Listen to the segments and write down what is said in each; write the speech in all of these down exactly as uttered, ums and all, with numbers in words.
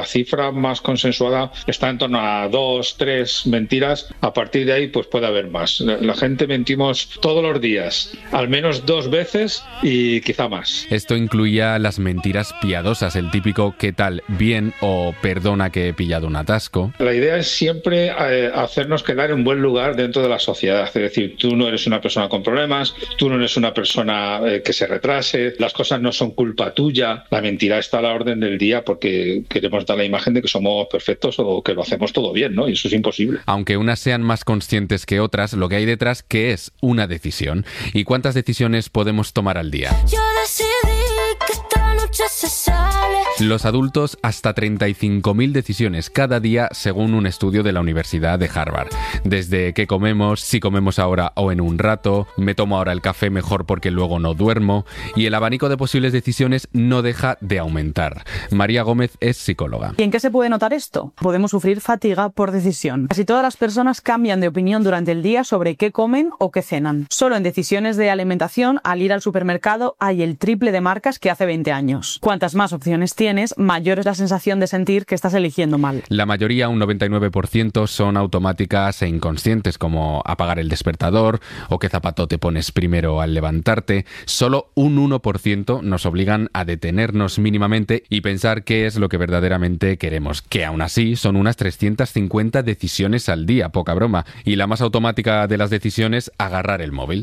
cifra más consensuada está en torno a dos, tres mentiras. A partir de ahí pues puede haber más. La gente mentimos todos los días, al menos dos veces y quizá más. Esto incluía las mentiras piadosas, el típico ¿qué tal? Bien o perdona que he pillado un atasco. La idea es siempre eh, hacernos quedar en buen lugar dentro de la sociedad. Es decir, tú no eres una persona con problemas, tú no eres una persona eh, que se retrase, las cosas no son culpa tuya. La mentira está a la orden del día porque queremos dar la imagen de que somos perfectos o que lo hacemos todo bien, ¿no? Y eso es imposible. Aunque unas sean más conscientes que otras, lo que hay detrás, ¿qué es una decisión? ¿Y cuántas decisiones podemos tomar al día? Yo decidí que esta noche se sale. Los adultos, hasta treinta y cinco mil decisiones cada día, según un estudio de la Universidad de Harvard. Desde qué comemos, si comemos ahora o en un rato, me tomo ahora el café mejor porque luego no duermo, y el abanico de posibles decisiones no deja de aumentar. María Gómez es psicóloga. ¿Y en qué se puede notar esto? Podemos sufrir fatiga por decisión. Casi todas las personas cambian de opinión durante el día sobre qué comen o qué cenan. Solo en decisiones de alimentación, al ir al supermercado, hay el triple de marcas que hace veinte años. Cuantas más opciones tienes, mayor es la sensación de sentir que estás eligiendo mal. La mayoría, un noventa y nueve por ciento, son automáticas e inconscientes, como apagar el despertador o qué zapato te pones primero al levantarte. Solo un uno por ciento nos obligan a detenernos mínimamente y pensar qué es lo que verdaderamente queremos, que aún así son unas trescientas cincuenta decisiones al día, poca broma. Y la más automática de las decisiones, agarrar el móvil.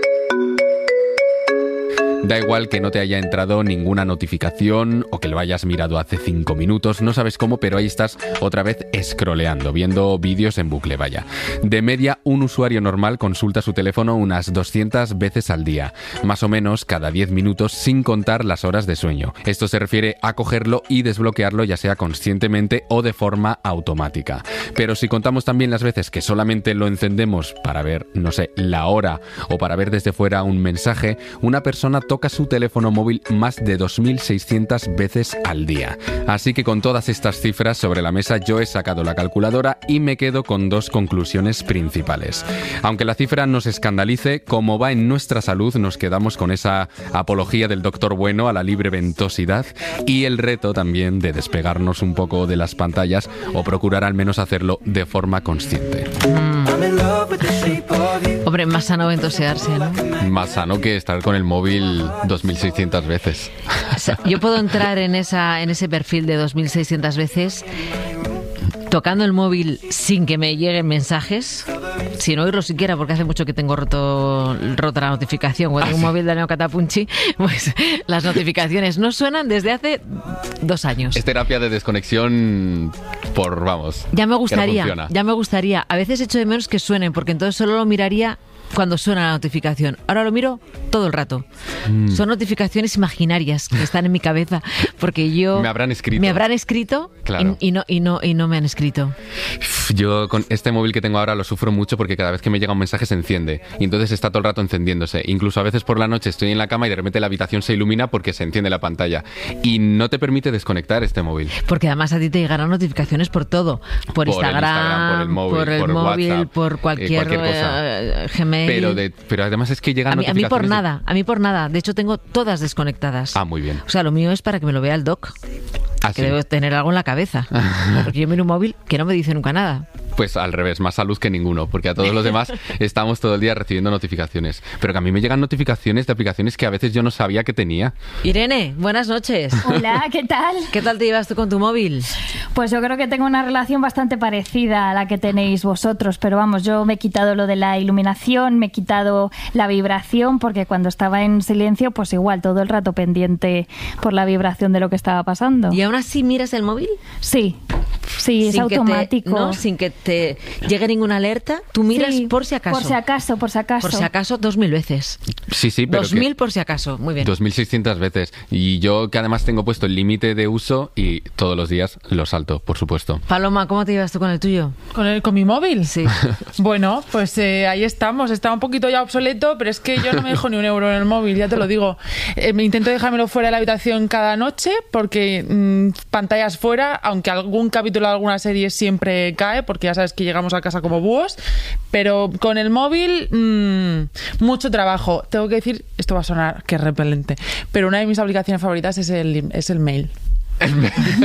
Da igual que no te haya entrado ninguna notificación o que lo hayas mirado hace cinco minutos, no sabes cómo, pero ahí estás otra vez scrolleando, viendo vídeos en bucle, vaya. De media, un usuario normal consulta su teléfono unas doscientas veces al día, más o menos cada diez minutos, sin contar las horas de sueño. Esto se refiere a cogerlo y desbloquearlo, ya sea conscientemente o de forma automática. Pero si contamos también las veces que solamente lo encendemos para ver, no sé, la hora o para ver desde fuera un mensaje, una persona toca su teléfono móvil más de dos mil seiscientas veces al día. Así que con todas estas cifras sobre la mesa, yo he sacado la calculadora y me quedo con dos conclusiones principales. Aunque la cifra nos escandalice, como va en nuestra salud, nos quedamos con esa apología del doctor bueno a la libre ventosidad y el reto también de despegarnos un poco de las pantallas o procurar al menos hacerlo de forma consciente. Mm. Hombre, más sano ventosearse, ¿no? Más sano que estar con el móvil dos mil seiscientas veces. O sea, yo puedo entrar en esa en ese perfil de dos mil seiscientas veces tocando el móvil sin que me lleguen mensajes, sin oírlo siquiera, porque hace mucho que tengo roto rota la notificación. Cuando tengo un móvil de Neo Catapunchi, pues las notificaciones no suenan desde hace dos años. Es terapia de desconexión por, vamos, ya me gustaría, que no funciona. ya me gustaría. A veces echo de menos que suenen, porque entonces solo lo miraría cuando suena la notificación. Ahora lo miro todo el rato. Mm. Son notificaciones imaginarias que están en mi cabeza, porque yo... Me habrán escrito. Me habrán escrito claro. y, y, no, y, no, y no me han escrito. Yo con este móvil que tengo ahora lo sufro mucho porque cada vez que me llega un mensaje se enciende y entonces está todo el rato encendiéndose. Incluso a veces por la noche estoy en la cama y de repente la habitación se ilumina porque se enciende la pantalla y no te permite desconectar este móvil. Porque además a ti te llegarán notificaciones por todo. Por, por Instagram, Instagram, por el móvil, por, el por, móvil, WhatsApp, por cualquier, eh, cualquier cosa. Uh, Gmail. Pero, de, pero además es que llegan a mí, notificaciones... A mí por de... nada, a mí por nada. De hecho tengo todas desconectadas. Ah, muy bien. O sea, lo mío es para que me lo vea el doc. ¿Ah, que sí? debo tener algo en la cabeza. Porque yo miro un móvil que no me dice nunca nada. Pues al revés, más salud que ninguno, porque a todos los demás estamos todo el día recibiendo notificaciones. Pero que a mí me llegan notificaciones de aplicaciones que a veces yo no sabía que tenía. Irene, buenas noches. Hola, ¿qué tal? ¿Qué tal te llevas tú con tu móvil? Pues yo creo que tengo una relación bastante parecida a la que tenéis vosotros, pero vamos, yo me he quitado lo de la iluminación, me he quitado la vibración, porque cuando estaba en silencio, pues igual, todo el rato pendiente por la vibración de lo que estaba pasando. ¿Y aún así miras el móvil? Sí, sí, es sin automático. Que te, no, sin que te llegue ninguna alerta, tú miras sí, por si acaso. Por si acaso, por si acaso. Por si acaso, dos mil veces. Sí, sí, pero Dos mil por si acaso, muy bien. Dos mil seiscientas veces. Y yo que además tengo puesto el límite de uso y todos los días lo salto, por supuesto. Paloma, ¿cómo te llevas tú con el tuyo? ¿Con, el, con mi móvil? Sí. Bueno, pues eh, ahí estamos. Está un poquito ya obsoleto, pero es que yo no me dejo ni un euro en el móvil, ya te lo digo. Eh, me intento dejármelo fuera de la habitación cada noche, porque mmm, pantallas fuera, aunque algún capítulo de alguna serie siempre cae, porque ya sabes que llegamos a casa como búhos, pero con el móvil mmm, mucho trabajo. Tengo que decir, esto va a sonar que es repelente, pero una de mis aplicaciones favoritas es el, es el mail.